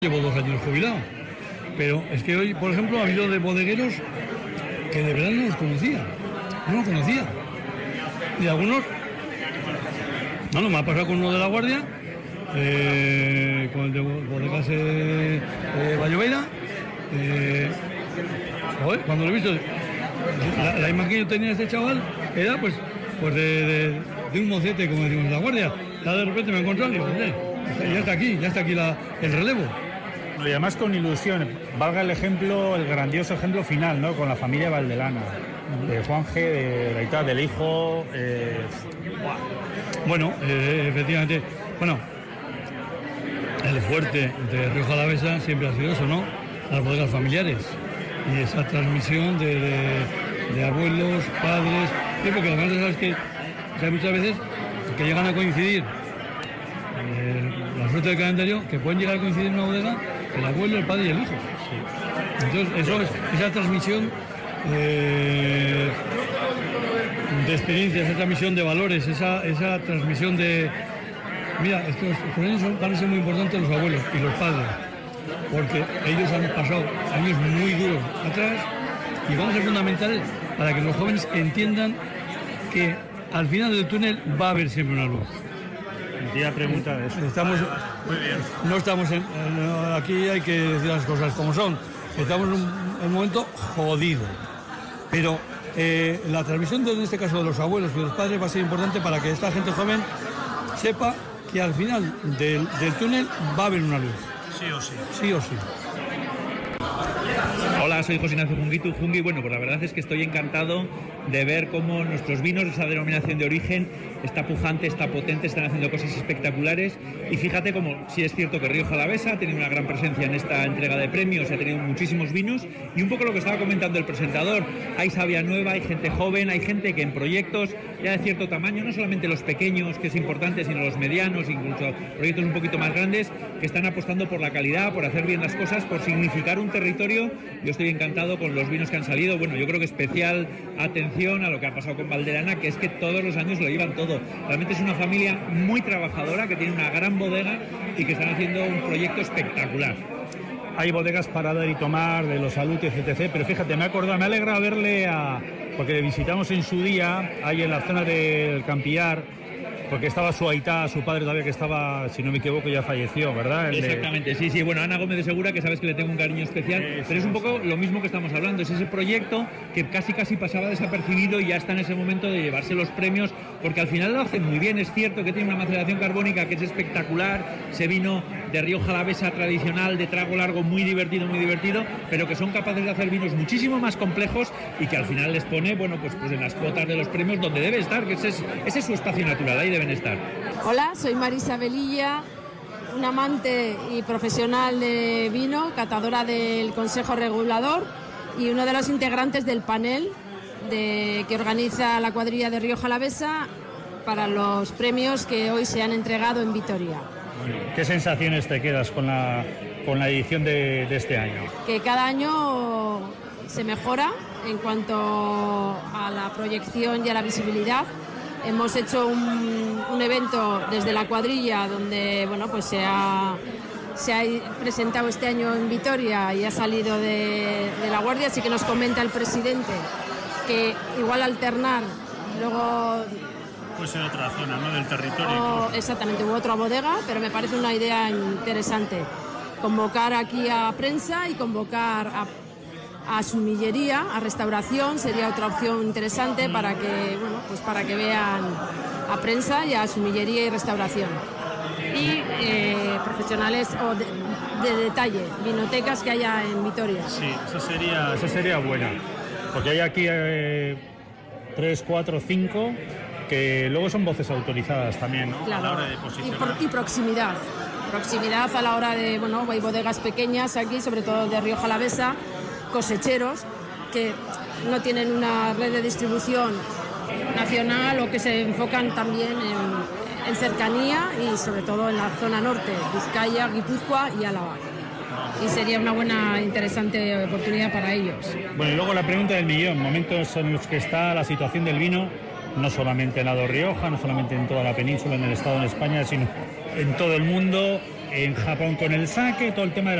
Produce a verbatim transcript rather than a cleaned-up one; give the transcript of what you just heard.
Llevo dos años jubilado, pero es que hoy, por ejemplo, ha habido de bodegueros que de verdad no los conocía, no los conocía. Y algunos, no, no, me ha pasado con uno de La Guardia, eh, con el de bodegas eh, eh, Valloveira, eh, joder, cuando lo he visto, la, la imagen que yo tenía de este chaval era pues, pues de, de, de un mocete, como decimos en La Guardia. Ya de repente me he encontrado y digo, joder, ya está aquí, ya está aquí la, el relevo. Y además con ilusión, valga el ejemplo, el grandioso ejemplo final, ¿no? Con la familia Valdelana, de Juan G, de la mitad del hijo. Eh... Bueno, eh, efectivamente, bueno, el fuerte de Rioja Alavesa siempre ha sido eso, ¿no? Las bodegas familiares y esa transmisión de, de, de abuelos, padres, sí, porque además sabes que, que hay muchas veces que llegan a coincidir eh, la suerte del calendario, que pueden llegar a coincidir en una bodega el abuelo, el padre y el hijo. Sí. Entonces, eso es, esa transmisión eh, de experiencias, esa transmisión de valores, esa, esa transmisión de... Mira, estos, estos años son, van a ser muy importantes los abuelos y los padres, porque ellos han pasado años muy duros atrás y van a ser fundamentales para que los jóvenes entiendan que al final del túnel va a haber siempre una luz. La pregunta de eso. Estamos, muy bien. No estamos en, aquí hay que decir las cosas como son. Estamos en un, en un momento jodido. Pero eh, la transmisión de, en este caso de los abuelos y de los padres va a ser importante para que esta gente joven sepa que al final del, del túnel va a haber una luz. Sí o sí. Sí o sí. Hola, soy José Ignacio Junguitu. Jungui, bueno, pues la verdad es que estoy encantado de ver cómo nuestros vinos, esa denominación de origen, está pujante, está potente, están haciendo cosas espectaculares. Y fíjate como sí es cierto que Rioja Alavesa ha tenido una gran presencia en esta entrega de premios, ha tenido muchísimos vinos, y un poco lo que estaba comentando el presentador, hay savia nueva, hay gente joven, hay gente que en proyectos ya de cierto tamaño, no solamente los pequeños, que es importante, sino los medianos, incluso proyectos un poquito más grandes, que están apostando por la calidad, por hacer bien las cosas, por significar un territorio. Yo estoy encantado con los vinos que han salido. Bueno, yo creo que especial atención a lo que ha pasado con Valdelana, que es que todos los años lo llevan todo. Realmente es una familia muy trabajadora, que tiene una gran bodega y que están haciendo un proyecto espectacular. Hay bodegas para dar y tomar, de los salutes, etcétera. Pero fíjate, me he acordado, me alegra verle a... porque visitamos en su día, ahí en la zona del Campillar, porque estaba su aitá, su padre todavía, que estaba, si no me equivoco, ya falleció, ¿verdad? El Exactamente, de... sí, sí. Bueno, Ana Gómez de Segura, que sabes que le tengo un cariño especial, sí, pero es un poco lo mismo que estamos hablando. Es ese proyecto que casi casi pasaba desapercibido y ya está en ese momento de llevarse los premios, porque al final lo hacen muy bien. Es cierto que tiene una maceración carbónica que es espectacular, ese vino de Rioja Alavesa tradicional, de trago largo, muy divertido, muy divertido, pero que son capaces de hacer vinos muchísimo más complejos y que al final les pone, bueno, pues, pues en las cuotas de los premios donde debe estar, que ese es, ese es su espacio natural, ahí deben estar. Hola, soy Marisa Velilla, una amante y profesional de vino, catadora del Consejo Regulador y uno de los integrantes del panel de, que organiza la cuadrilla de Rioja Alavesa para los premios que hoy se han entregado en Vitoria. ¿Qué sensaciones te quedas con la, con la edición de, de este año? Que cada año se mejora en cuanto a la proyección y a la visibilidad. Hemos hecho un, un evento desde la cuadrilla donde bueno, pues se ha, se ha presentado este año en Vitoria y ha salido de, de La Guardia, así que nos comenta el presidente que igual alternar, luego... Pues en otra zona, ¿no?, del territorio. O, exactamente, hubo otra bodega, pero me parece una idea interesante. Convocar aquí a prensa y convocar a a sumillería, a restauración, sería otra opción interesante para que, bueno, pues para que vean a prensa y a sumillería y restauración. Y eh, profesionales o de, de detalle, vinotecas que haya en Vitoria. Sí, eso sería, eso sería buena, porque hay aquí eh, tres, cuatro, cinco que luego son voces autorizadas también, ¿no? Claro. A la hora de posicionar. Y, por, y proximidad. Proximidad a la hora de, bueno, hay bodegas pequeñas aquí, sobre todo de Rioja Alavesa, cosecheros que no tienen una red de distribución nacional o que se enfocan también en, en cercanía y sobre todo en la zona norte, Vizcaya, Guipúzcoa y Álava. Y sería una buena, interesante oportunidad para ellos. Bueno, y luego la pregunta del millón, momentos en los que está la situación del vino, no solamente en la de Rioja, no solamente en toda la península, en el Estado, en España, sino en todo el mundo. en Japón con el sake, todo el tema de la